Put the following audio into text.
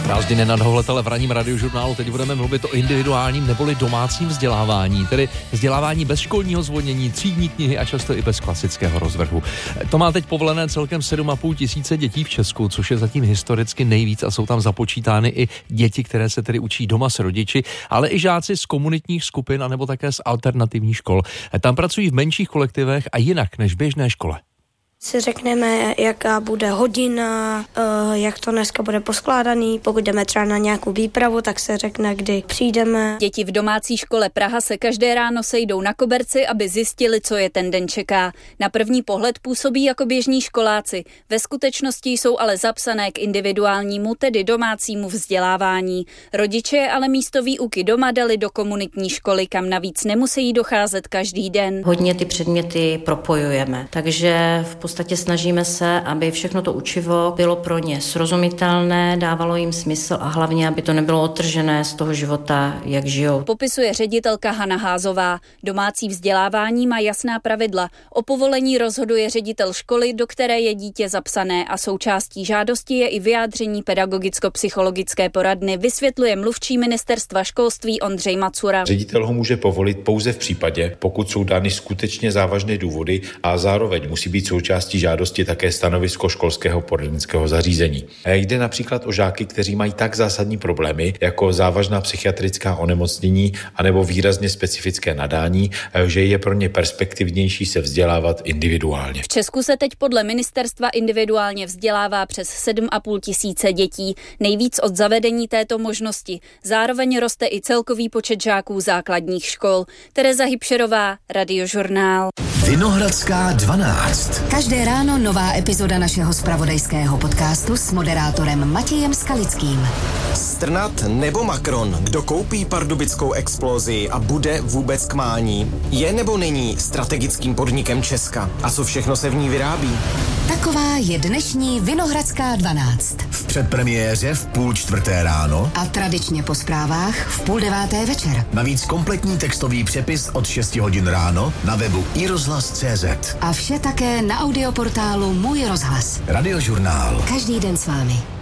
Prázdniny na dohledele v ranním radiožurnálu. Teď budeme mluvit o individuálním neboli domácím vzdělávání, tedy vzdělávání bez školního zvonnění, třídní knihy a často i bez klasického rozvrhu. To má teď povolené celkem 7,5 tisíce dětí v Česku, což je zatím historicky nejvíc a jsou tam započítány i děti, které se tedy učí doma s rodiči, ale i žáci z komunitních skupin anebo také z alternativních škol. Tam pracují v menších kolektivech a jinak než v běžné škole. Si řekneme, jaká bude hodina, jak to dneska bude poskládaný. Pokud jdeme třeba na nějakou výpravu, tak se řekne, kdy přijdeme. Děti v domácí škole Praha se každé ráno sejdou na koberci, aby zjistili, co je ten den čeká. Na první pohled působí jako běžní školáci. Ve skutečnosti jsou ale zapsané k individuálnímu, tedy domácímu vzdělávání. Rodiče ale místo výuky doma dali do komunitní školy, kam navíc nemusí docházet každý den. Hodně ty předměty propojujeme, takže v podstatě snažíme se, aby všechno to učivo bylo pro ně srozumitelné, dávalo jim smysl a hlavně, aby to nebylo odtržené z toho života, jak žijou. Popisuje ředitelka Hana Házová. Domácí vzdělávání má jasná pravidla. O povolení rozhoduje ředitel školy, do které je dítě zapsané, a součástí žádosti je i vyjádření pedagogicko-psychologické poradny, vysvětluje mluvčí ministerstva školství Ondřej Macura. Ředitel ho může povolit pouze v případě, pokud jsou dány skutečně závažné důvody a zároveň musí být součástí žádosti také stanovisko školského poradenského zařízení. Jde například o žáky, kteří mají tak zásadní problémy, jako závažná psychiatrická onemocnění anebo výrazně specifické nadání, že je pro ně perspektivnější se vzdělávat individuálně. V Česku se teď podle ministerstva individuálně vzdělává přes 7,5 tisíce dětí, nejvíc od zavedení této možnosti. Zároveň roste i celkový počet žáků základních škol. Tereza Hybšerová, Radiožurnál. Vinohradská 12. Každé ráno nová epizoda našeho zpravodajského podcastu s moderátorem Matějem Skalickým. Strnad nebo Macron? Kdo koupí pardubickou Explosii a bude vůbec k mání? Je nebo není strategickým podnikem Česka? A co všechno se v ní vyrábí? Taková je dnešní Vinohradská 12. V předpremiéře v 3:30 ráno A tradičně po zprávách v 8:30 večer. navíc kompletní textový přepis od 6 hodin ráno na webu iRozhlas.cz. A vše také na audioportálu Můj rozhlas. Radiožurnál. Každý den s vámi.